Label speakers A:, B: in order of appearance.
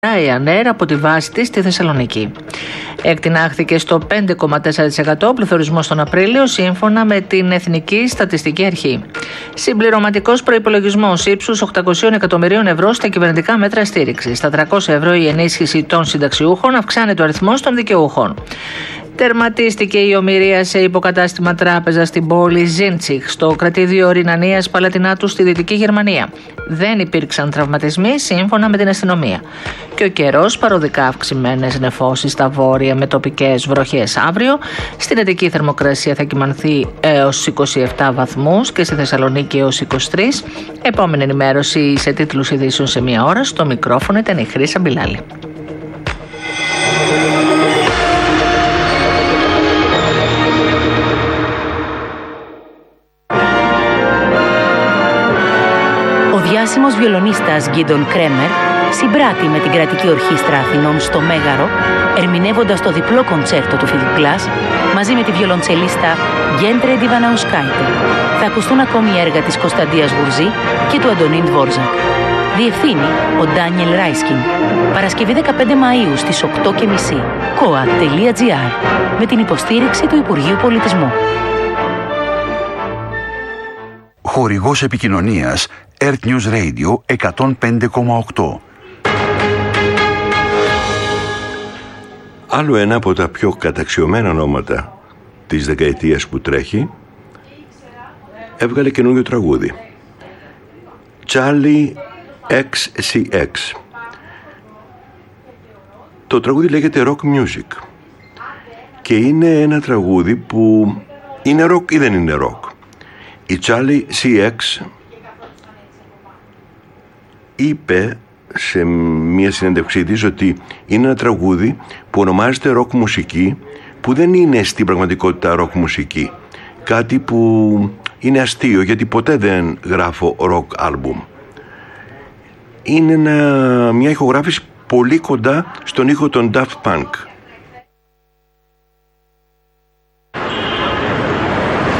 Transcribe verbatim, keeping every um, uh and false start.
A: Ryanair από τη βάση της στη Θεσσαλονίκη. Εκτινάχθηκε στο πέντε κόμμα τέσσερα τοις εκατό ο πληθωρισμός τον Απρίλιο, σύμφωνα με την Εθνική Στατιστική Αρχή. Συμπληρωματικός προϋπολογισμός ύψους οκτακόσια εκατομμυρίων ευρώ στα κυβερνητικά μέτρα στήριξης. Στα τριακόσια ευρώ η ενίσχυση των συνταξιούχων, αυξάνεται ο αριθμός των δικαιούχων. Τερματίστηκε η ομηρία σε υποκατάστημα τράπεζα στην πόλη Ζίντσιχ, στο κρατήδιο Ρινανίας Παλατινάτου στη Δυτική Γερμανία. Δεν υπήρξαν τραυματισμοί, σύμφωνα με την αστυνομία. Και ο καιρός, παροδικά αυξημένες νεφώσεις στα βόρεια με τοπικές βροχές αύριο. Στην Αττική θερμοκρασία θα κυμανθεί έως είκοσι επτά βαθμούς και στη Θεσσαλονίκη έως είκοσι τρεις. Επόμενη ενημέρωση σε τίτλους ειδήσεων σε μία ώρα. Στο μικρόφωνο ήταν η Χρύσα Μπιλάλη.
B: Ο διάσημος βιολονίστας Γκίντον Κρέμερ συμπράττει με την Κρατική Ορχήστρα Αθηνών στο Μέγαρο, ερμηνεύοντας το διπλό κοντσέρτο του Φιλιπ Glass μαζί με τη βιολοντσελίστα Γκέντρε Ντιβαναουσκάιτε. Θα ακουστούν ακόμη έργα της Κωνσταντίας Γουρζή και του Αντωνίν Δβόρζακ. Διευθύνει ο Ντάνιελ Ράισκιν. Παρασκευή δεκαπέντε Μαΐου στις οκτώ και μισή. κοα τελεία τζι άρ με την υποστήριξη του Υπουργείου Πολιτισμού.
C: Χορηγός επικοινωνίας Earth News Radio εκατόν πέντε κόμμα οκτώ.
D: Άλλο ένα από τα πιο καταξιωμένα ονόματα της δεκαετίας που τρέχει έβγαλε καινούργιο τραγούδι. Charlie εξ σι εξ. Το τραγούδι λέγεται Rock Music και είναι ένα τραγούδι που είναι rock ή δεν είναι rock. Η Charlie σι εξ είπε σε μια συνέντευξή της ότι είναι ένα τραγούδι που ονομάζεται rock μουσική, που δεν είναι στην πραγματικότητα rock μουσική. Κάτι που είναι αστείο, γιατί ποτέ δεν γράφω rock album. Είναι ένα, μια ηχογράφηση πολύ κοντά στον ήχο των Daft Punk.